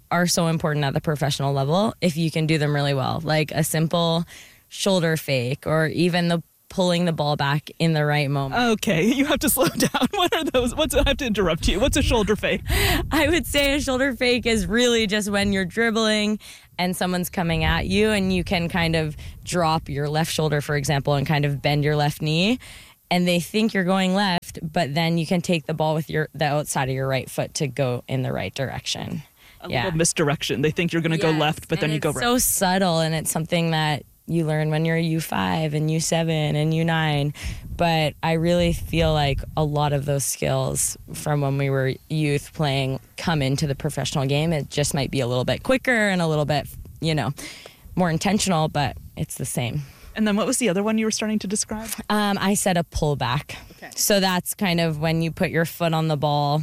are so important at the professional level if you can do them really well, like a simple shoulder fake or even the pulling the ball back in the right moment. Okay, you have to slow down. What are those? What's I have to interrupt you. What's a shoulder fake? I would say a shoulder fake is really just when you're dribbling and someone's coming at you and you can kind of drop your left shoulder, for example, and kind of bend your left knee. And they think you're going left, but then you can take the ball with your the outside of your right foot to go in the right direction. A yeah. little misdirection. They think you're going to yes, go left, but then you go right. It's so subtle, and it's something that you learn when you're U five and U seven and U nine. But I really feel like a lot of those skills from when we were youth playing come into the professional game. It just might be a little bit quicker and a little bit, you know, more intentional, but it's the same. And then what was the other one you were starting to describe? Um, I said a pullback. Okay. So that's kind of when you put your foot on the ball,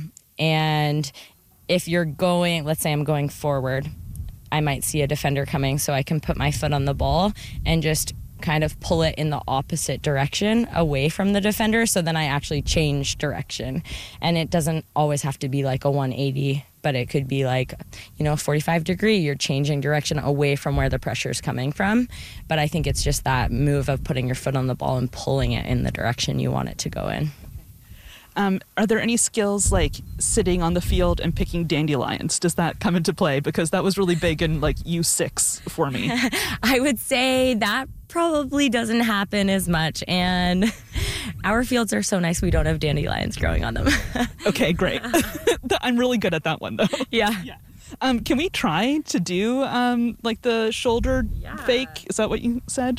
and if you're going, let's say I'm going forward, I might see a defender coming, so I can put my foot on the ball and just kind of pull it in the opposite direction away from the defender, so then I actually change direction. And it doesn't always have to be like a one eighty, but it could be like, you know, forty-five degree, you're changing direction away from where the pressure is coming from. But I think it's just that move of putting your foot on the ball and pulling it in the direction you want it to go in. Um, are there any skills like sitting on the field and picking dandelions? Does that come into play? Because that was really big in like U six for me. I would say that probably doesn't happen as much. And our fields are so nice, we don't have dandelions growing on them. Okay, great. I'm really good at that one though. Yeah. Yeah. Um, can we try to do um, like the shoulder yeah. fake? Is that what you said?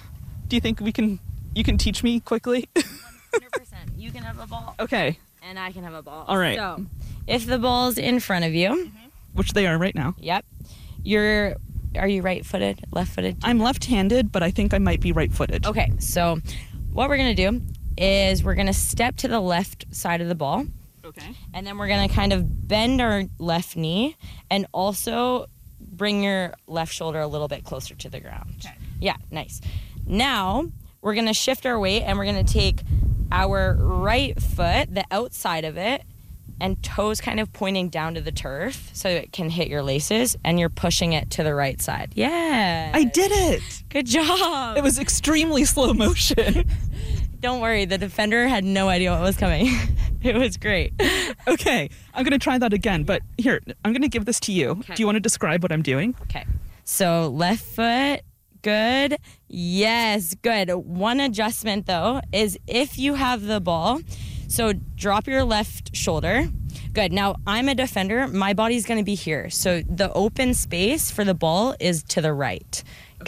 Do you think we can, you can teach me quickly? one hundred percent. You can have a ball. Okay. And I can have a ball. All right. So, if the ball's in front of you, mm-hmm. which they are right now. Yep. You're, are you right-footed, left-footed? I'm left-handed, but I think I might be right-footed. Okay. So, what we're going to do is we're going to step to the left side of the ball. Okay. And then we're going to kind of bend our left knee and also bring your left shoulder a little bit closer to the ground. Okay. Yeah, nice. Now, we're going to shift our weight and we're going to take our right foot, the outside of it, and toes kind of pointing down to the turf so it can hit your laces, and you're pushing it to the right side. Yeah. I did it. Good job. It was extremely slow motion. Don't worry, the defender had no idea what was coming. It was great. Okay, I'm going to try that again, but here, I'm going to give this to you. Okay. Do you want to describe what I'm doing? Okay. So left foot, good. Yes, good. One adjustment, though, is if you have the ball, so drop your left shoulder. Good. Now, I'm a defender. My body's going to be here. So the open space for the ball is to the right.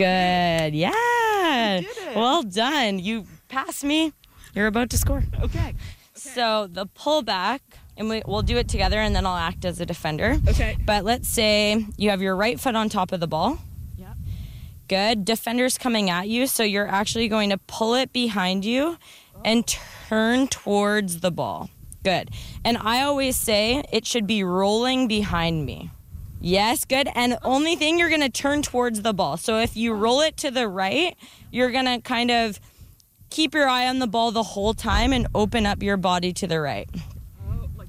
Good. Yeah. You did it. Well done. You passed me. You're about to score. Okay. Okay. So the pullback, and we, we'll do it together, and then I'll act as a defender. Okay. But let's say you have your right foot on top of the ball. Yeah. Good. Defender's coming at you, so you're actually going to pull it behind you oh. and turn towards the ball. Good. And I always say it should be rolling behind me. Yes, good. And the only thing, you're going to turn towards the ball. So if you roll it to the right, you're going to kind of keep your eye on the ball the whole time and open up your body to the right. Oh, like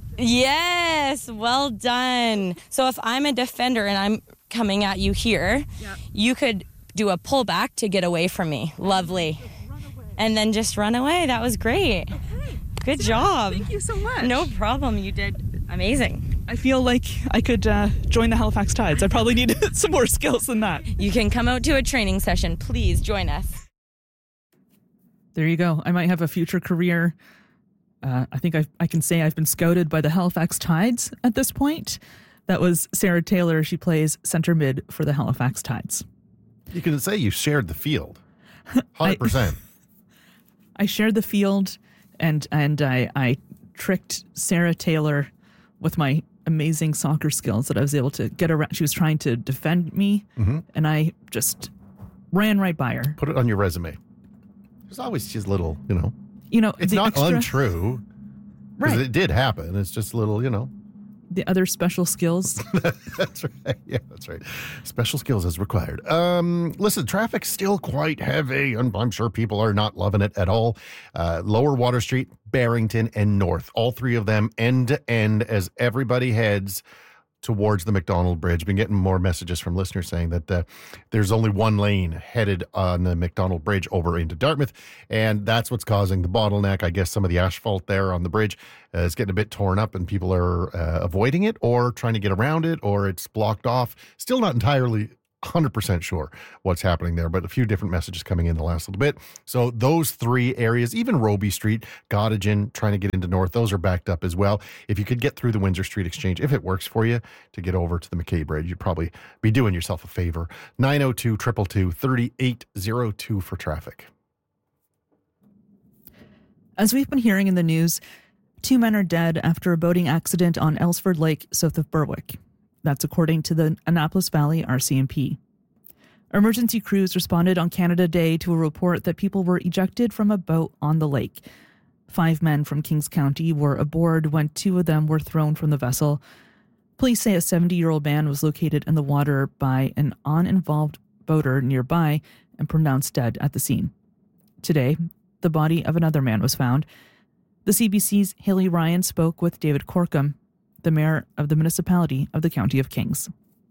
yes, well done. So if I'm a defender and I'm coming at you here, yeah. you could do a pullback to get away from me. Lovely. And then just run away. That was great. Okay. Good yeah, job. Thank you so much. No problem. You did amazing. I feel like I could uh, join the Halifax Tides. I probably need some more skills than that. You can come out to a training session. Please join us. There you go. I might have a future career. Uh, I think I I can say I've been scouted by the Halifax Tides at this point. That was Sarah Taylor. She plays center mid for the Halifax Tides. You can say you shared the field. one hundred percent. I, I shared the field, and and I, I tricked Sarah Taylor with my amazing soccer skills that I was able to get around. She was trying to defend me, mm-hmm. and I just ran right by her. Put it on your resume. There's always just little, you know. You know, it's the not extra, untrue. Right. It did happen. It's just a little, you know. The other special skills. That's right. Yeah, that's right. Special skills as required. Um, listen, traffic's still quite heavy, and I'm sure people are not loving it at all. Uh, Lower Water Street, Barrington, and North. All three of them end to end as everybody heads towards the Macdonald Bridge. Been getting more messages from listeners saying that uh, there's only one lane headed on the Macdonald Bridge over into Dartmouth, and that's what's causing the bottleneck. I guess some of the asphalt there on the bridge uh, is getting a bit torn up, and people are uh, avoiding it or trying to get around it, or it's blocked off. Still not entirely one hundred percent sure what's happening there, but a few different messages coming in the last little bit. So those three areas, even Roby Street, Gottingen, trying to get into North, those are backed up as well. If you could get through the Windsor Street Exchange, if it works for you, to get over to the McKay Bridge, you'd probably be doing yourself a favor. nine oh two, two two two, three eight oh two for traffic. As we've been hearing in the news, two men are dead after a boating accident on Elsford Lake, south of Berwick. That's according to the Annapolis Valley R C M P. Emergency crews responded on Canada Day to a report that people were ejected from a boat on the lake. Five men from Kings County were aboard when two of them were thrown from the vessel. Police say a seventy-year-old man was located in the water by an uninvolved boater nearby and pronounced dead at the scene. Today, the body of another man was found. The C B C's Haley Ryan spoke with David Corkum, the mayor of the municipality of the County of Kings.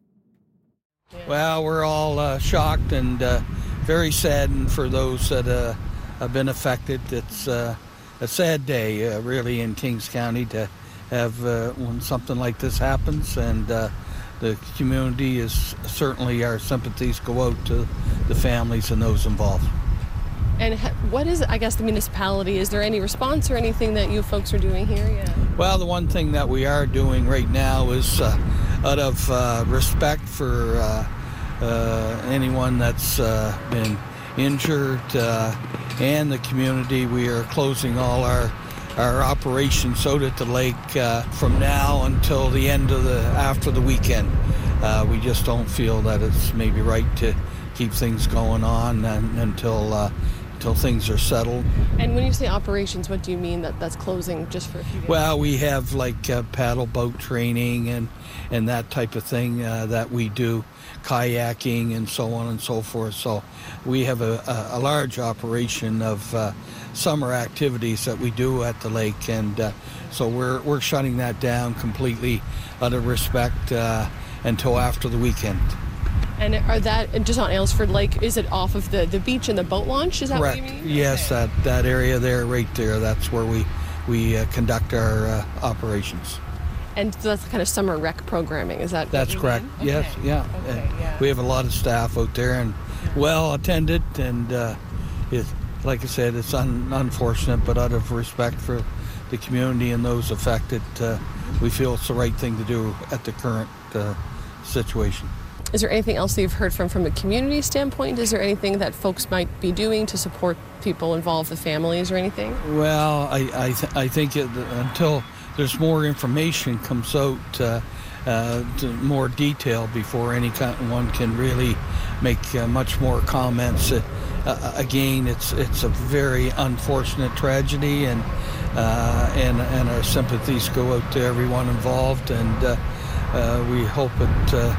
Well, we're all uh, shocked and uh, very saddened for those that uh, have been affected. It's uh, a sad day, uh, really, in Kings County to have uh, when something like this happens, and uh, the community is certainly, our sympathies go out to the families and those involved. And what is, I guess, the municipality? Is there any response or anything that you folks are doing here? Yeah. Well, the one thing that we are doing right now is, uh, out of uh, respect for uh, uh, anyone that's uh, been injured uh, and the community, we are closing all our our operations out at the lake uh, from now until the end of the after the weekend. Uh, we just don't feel that it's maybe right to keep things going on and, until. Uh, Until things are settled. And when you say operations, what do you mean that that's closing just for a few days? Well, we have like uh, paddle boat training and and that type of thing uh, that we do, kayaking and so on and so forth. So we have a, a, a large operation of uh, summer activities that we do at the lake, and uh, so we're we're shutting that down completely out of respect uh, until after the weekend. And are that just on Aylesford Lake? Is it off of the, the beach and the boat launch? Is that Correct. What you mean? Yes, okay. that, that area there, right there, that's where we, we uh, conduct our uh, operations. And so that's kind of summer rec programming, is that That's what you correct. mean? Yes, Okay. yeah. Okay, Uh, yeah. We have a lot of staff out there and well attended, and uh, it, like I said, it's un, unfortunate, but out of respect for the community and those affected, uh, we feel it's the right thing to do at the current uh, situation. Is there anything else that you've heard from from a community standpoint? Is there anything that folks might be doing to support people involved, the families or anything? Well, I I, th- I think it, until there's more information comes out, uh, uh, to more detail before any kind one can really make uh, much more comments. Uh, uh, again, it's it's a very unfortunate tragedy, and uh, and and our sympathies go out to everyone involved, and uh, uh, we hope it. Uh,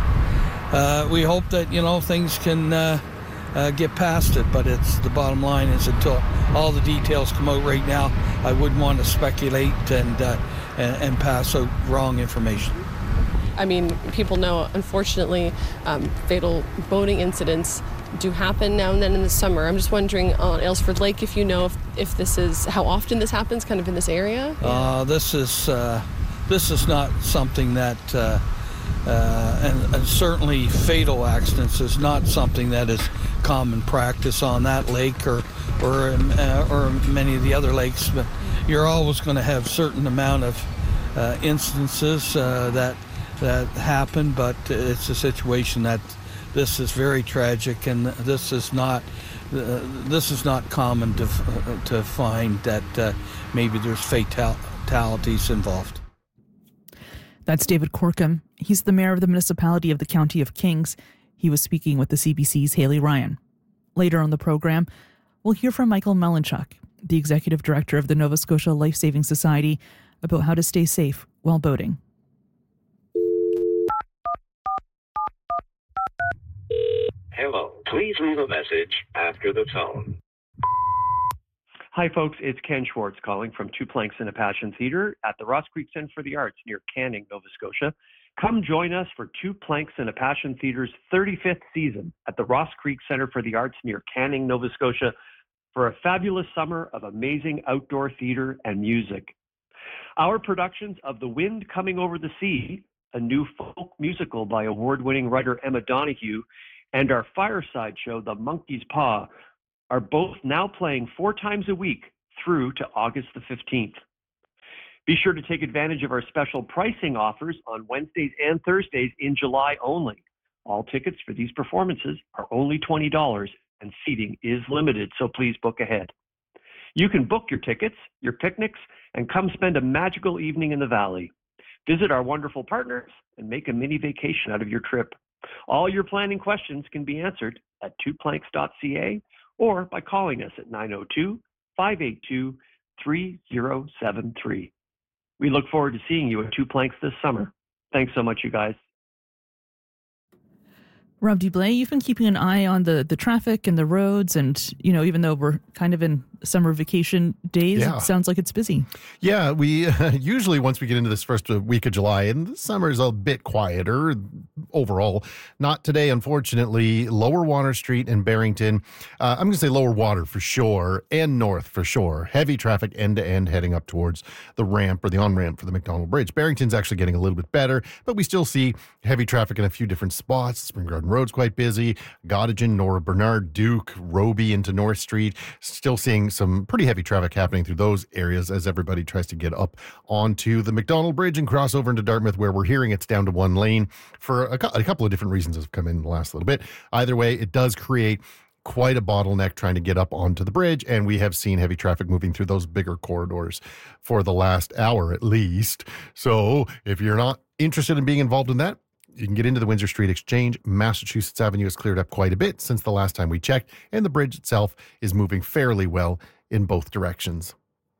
Uh, we hope that, you know, things can uh, uh, get past it, but it's the bottom line is until all the details come out right now, I wouldn't want to speculate and, uh, and, and pass out wrong information. I mean, people know, unfortunately, um, fatal boating incidents do happen now and then in the summer. I'm just wondering on Aylesford Lake if you know if, if this is, how often this happens kind of in this area? Uh, this is uh, this is not something that... Uh, Uh, and, and certainly fatal accidents is not something that is common practice on that lake or or uh, or many of the other lakes. But you're always going to have certain amount of uh, instances uh, that that happen. But it's a situation that this is very tragic, and this is not uh, this is not common to to find that uh, maybe there's fatal- fatalities involved. That's David Corkum. He's the mayor of the municipality of the County of Kings. He was speaking with the C B C's Haley Ryan. Later on the program, we'll hear from Michael Melanchuk, the executive director of the Nova Scotia Life Saving Society, about how to stay safe while boating. Hello, please leave a message after the tone. Hi, folks. It's Ken Schwartz calling from Two Planks and a Passion Theatre at the Ross Creek Centre for the Arts near Canning, Nova Scotia. Come join us for Two Planks and a Passion Theater's thirty-fifth season at the Ross Creek Center for the Arts near Canning, Nova Scotia, for a fabulous summer of amazing outdoor theater and music. Our productions of The Wind Coming Over the Sea, a new folk musical by award-winning writer Emma Donoghue, and our fireside show, The Monkey's Paw, are both now playing four times a week through to August the fifteenth. Be sure to take advantage of our special pricing offers on Wednesdays and Thursdays in July only. All tickets for these performances are only twenty dollars and seating is limited, so please book ahead. You can book your tickets, your picnics, and come spend a magical evening in the Valley. Visit our wonderful partners and make a mini vacation out of your trip. All your planning questions can be answered at two planks dot c a or by calling us at nine oh two, five eight two, three oh seven three. We look forward to seeing you at Two Planks this summer. Thanks so much, you guys. Rob DuBlay, you've been keeping an eye on the, the traffic and the roads, and, you know, even though we're kind of in summer vacation days, Yeah. it sounds like it's busy. Yeah, we uh, usually, once we get into this first week of July, and the summer is a bit quieter overall. Not today, unfortunately. Lower Water Street in Barrington. Uh, I'm going to say Lower Water for sure, and North for sure. Heavy traffic end to end heading up towards the ramp or the on-ramp for the McDonald Bridge. Barrington's actually getting a little bit better, but we still see heavy traffic in a few different spots. Spring Garden Road's quite busy. Gottingen, Nora Bernard, Duke, Roby into North Street. Still seeing some pretty heavy traffic happening through those areas as everybody tries to get up onto the McDonald Bridge and cross over into Dartmouth, where we're hearing it's down to one lane for a, a couple of different reasons that have come in the last little bit. Either way, it does create quite a bottleneck trying to get up onto the bridge, and we have seen heavy traffic moving through those bigger corridors for the last hour at least. So if you're not interested in being involved in that, you can get into the Windsor Street Exchange. Massachusetts Avenue has cleared up quite a bit since the last time we checked, and the bridge itself is moving fairly well in both directions.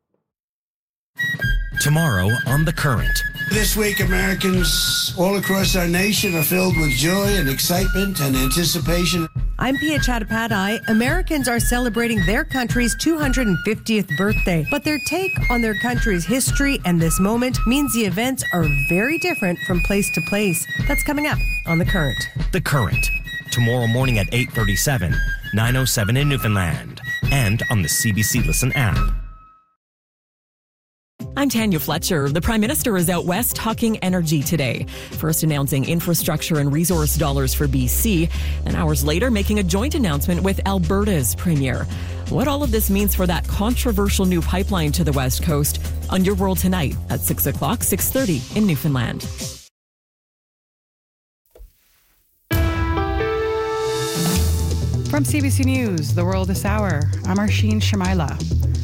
Tomorrow on The Current. This week, Americans all across our nation are filled with joy and excitement and anticipation. I'm Pia Chattopadhyay. Americans are celebrating their country's two hundred fiftieth birthday, but their take on their country's history and this moment means the events are very different from place to place. That's coming up on The Current. The Current. Tomorrow morning at eight thirty-seven, nine oh seven in Newfoundland, and on the C B C Listen app. I'm Tanya Fletcher. The Prime Minister is out west talking energy today. First announcing infrastructure and resource dollars for B C, and hours later making a joint announcement with Alberta's Premier. What all of this means for that controversial new pipeline to the West Coast on Your World Tonight at six o'clock, six thirty in Newfoundland. From C B C News, The World This Hour, I'm Arsheen Shamaila.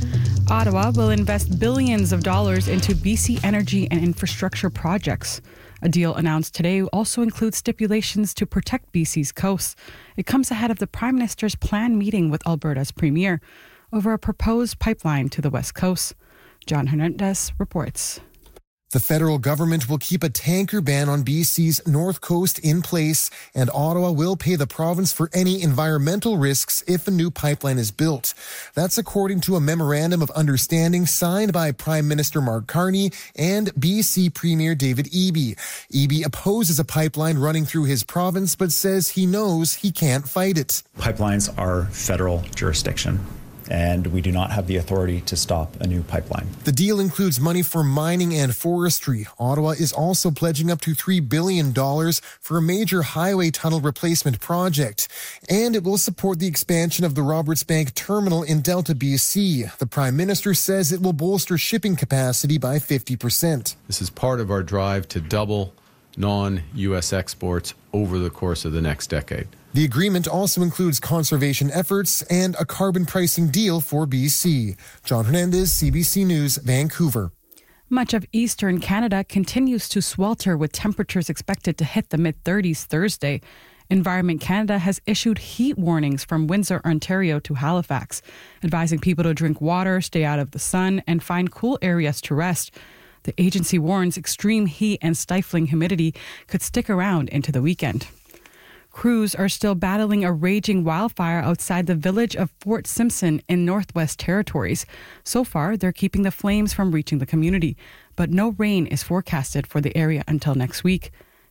Ottawa will invest billions of dollars into B C energy and infrastructure projects. A deal announced today also includes stipulations to protect B C's coasts. It comes ahead of the Prime Minister's planned meeting with Alberta's Premier over a proposed pipeline to the West Coast. John Hernandez reports. The federal government will keep a tanker ban on B C's north coast in place, and Ottawa will pay the province for any environmental risks if a new pipeline is built. That's according to a memorandum of understanding signed by Prime Minister Mark Carney and B C Premier David Eby. Eby opposes a pipeline running through his province, but says he knows he can't fight it. Pipelines are federal jurisdiction, and we do not have the authority to stop a new pipeline. The deal includes money for mining and forestry. Ottawa is also pledging up to three billion dollars for a major highway tunnel replacement project. And it will support the expansion of the Roberts Bank terminal in Delta, B C. The Prime Minister says it will bolster shipping capacity by fifty percent. This is part of our drive to double non-U S exports over the course of the next decade. The agreement also includes conservation efforts and a carbon pricing deal for B C. John Hernandez, C B C News, Vancouver. Much of eastern Canada continues to swelter with temperatures expected to hit the mid thirties Thursday. Environment Canada has issued heat warnings from Windsor, Ontario to Halifax, advising people to drink water, stay out of the sun, and find cool areas to rest. The agency warns extreme heat and stifling humidity could stick around into the weekend. Crews are still battling a raging wildfire outside the village of Fort Simpson in Northwest Territories. So far, they're keeping the flames from reaching the community, but no rain is forecasted for the area until next week.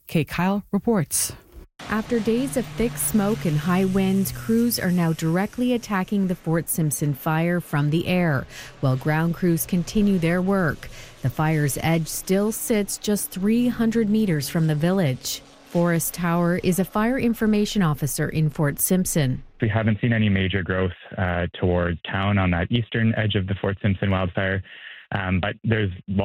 Kate Kyle reports. After days of thick smoke and high winds, crews are now directly attacking the Fort Simpson fire from the air, while ground crews continue their work. The fire's edge still sits just three hundred meters from the village. Forrest Tower is a fire information officer in Fort Simpson. We haven't seen any major growth uh, towards town on that eastern edge of the Fort Simpson wildfire, um, but there's